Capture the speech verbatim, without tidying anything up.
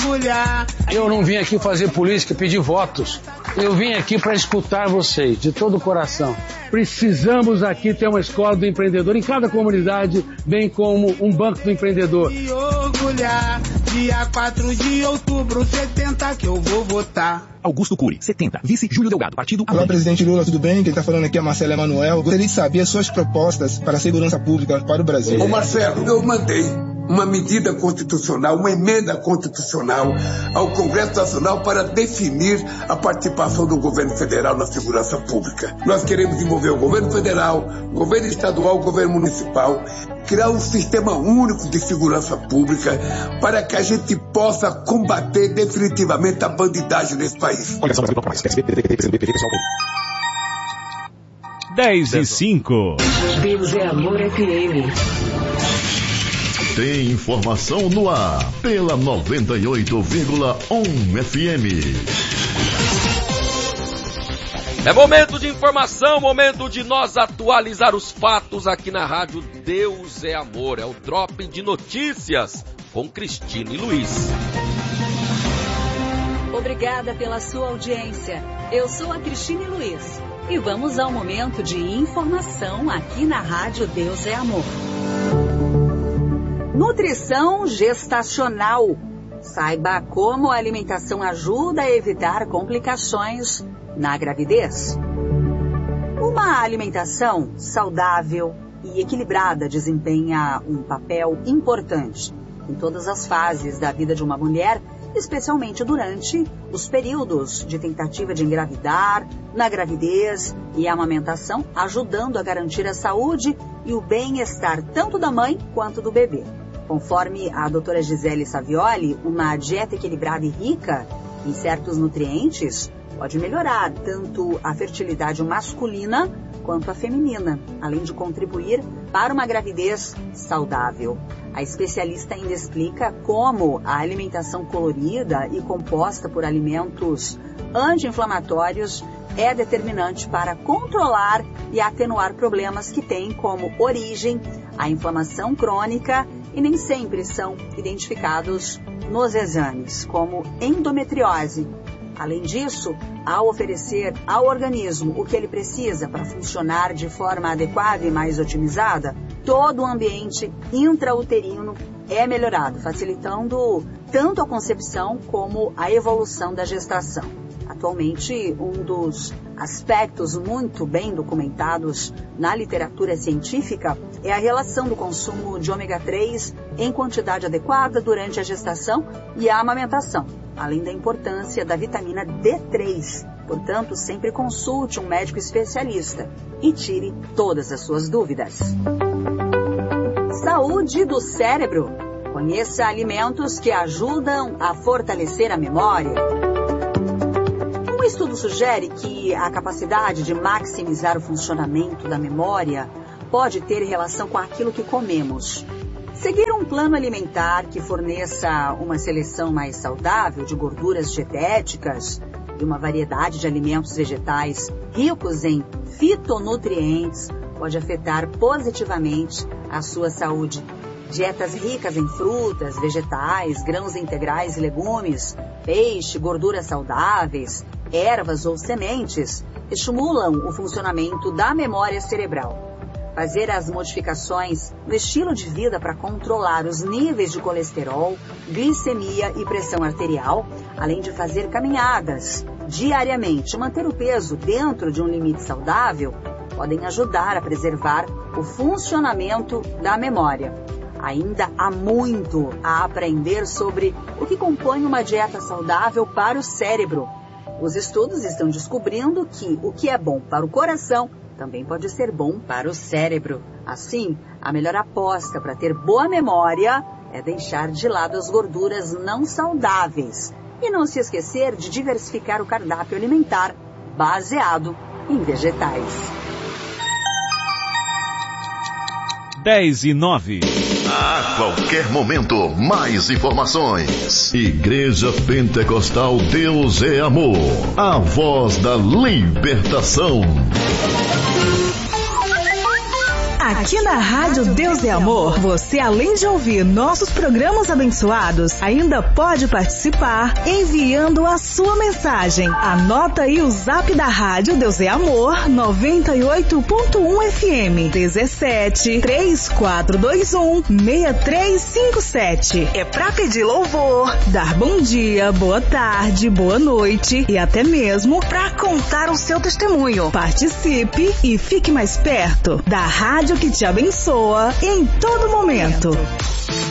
orgulhar. Eu não vim aqui fazer política, pedir votos. Eu vim aqui para escutar vocês, de todo o coração. Precisamos aqui ter uma escola do empreendedor em cada comunidade, bem como um banco do empreendedor. E orgulhar, dia quatro de outubro, setenta que eu vou votar. Augusto Cury, setenta. Vice Júlio Delgado, partido Olá, presidente Lula, tudo bem? Quem está falando aqui é Marcelo Emanuel. Gostaria de saber as suas propostas para a segurança pública para o Brasil. Ô Marcelo, eu mandei uma medida constitucional, uma emenda constitucional ao Congresso Nacional para definir a participação do governo federal na segurança pública. Nós queremos envolver o governo federal, o governo estadual, o governo municipal, criar um sistema único de segurança pública para que a gente possa combater definitivamente a bandidagem nesse país. dez e cinco. Deus é Amor F M. Tem informação no ar pela noventa e oito vírgula um F M. É momento de informação, momento de nós atualizar os fatos aqui na rádio Deus é Amor. É o Drop de Notícias com Cristine Luiz. Obrigada pela sua audiência. Eu sou a Cristine Luiz e vamos ao momento de informação aqui na rádio Deus é Amor. Nutrição gestacional. Saiba como a alimentação ajuda a evitar complicações na gravidez. Uma alimentação saudável e equilibrada desempenha um papel importante em todas as fases da vida de uma mulher, especialmente durante os períodos de tentativa de engravidar, na gravidez e a amamentação, ajudando a garantir a saúde e o bem-estar tanto da mãe quanto do bebê. Conforme a doutora Gisele Savioli, uma dieta equilibrada e rica em certos nutrientes pode melhorar tanto a fertilidade masculina quanto a feminina, além de contribuir para uma gravidez saudável. A especialista ainda explica como a alimentação colorida e composta por alimentos anti-inflamatórios é determinante para controlar e atenuar problemas que têm como origem a inflamação crônica e nem sempre são identificados nos exames, como endometriose. Além disso, ao oferecer ao organismo o que ele precisa para funcionar de forma adequada e mais otimizada, todo o ambiente intrauterino é melhorado, facilitando tanto a concepção como a evolução da gestação. Atualmente, um dos aspectos muito bem documentados na literatura científica é a relação do consumo de ômega três em quantidade adequada durante a gestação e a amamentação, além da importância da vitamina D três. Portanto, sempre consulte um médico especialista e tire todas as suas dúvidas. Saúde do cérebro. Conheça alimentos que ajudam a fortalecer a memória. Um estudo sugere que a capacidade de maximizar o funcionamento da memória pode ter relação com aquilo que comemos. Seguir um plano alimentar que forneça uma seleção mais saudável de gorduras dietéticas e uma variedade de alimentos vegetais ricos em fitonutrientes pode afetar positivamente a sua saúde. Dietas ricas em frutas, vegetais, grãos integrais e legumes, peixe, gorduras saudáveis, ervas ou sementes estimulam o funcionamento da memória cerebral. Fazer as modificações no estilo de vida para controlar os níveis de colesterol, glicemia e pressão arterial, além de fazer caminhadas diariamente, manter o peso dentro de um limite saudável, podem ajudar a preservar o funcionamento da memória. Ainda há muito a aprender sobre o que compõe uma dieta saudável para o cérebro. Os estudos estão descobrindo que o que é bom para o coração também pode ser bom para o cérebro. Assim, a melhor aposta para ter boa memória é deixar de lado as gorduras não saudáveis e não se esquecer de diversificar o cardápio alimentar baseado em vegetais. dez e nove. A qualquer momento, mais informações. Igreja Pentecostal Deus é Amor. A voz da libertação. Aqui na Rádio Deus é Amor, você além de ouvir nossos programas abençoados, ainda pode participar enviando a sua mensagem. Anota aí o zap da Rádio Deus é Amor noventa e oito ponto um F M dezessete, três quatro dois um, seis três cinco sete. É pra pedir louvor, dar bom dia, boa tarde, boa noite e até mesmo pra contar o seu testemunho. Participe e fique mais perto da rádio que te abençoa em todo momento.